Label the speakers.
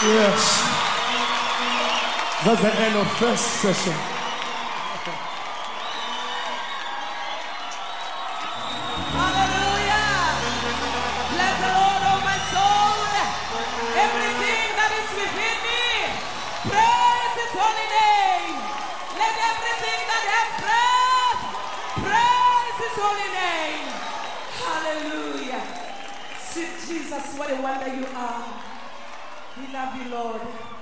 Speaker 1: Yes. That's the end of first session.
Speaker 2: Hallelujah. Bless the Lord, oh my soul. Everything that is within me, praise His holy name. Let everything that has breath, praise His holy name. Hallelujah. Sweet Jesus, what a wonder you are. We love you, Lord.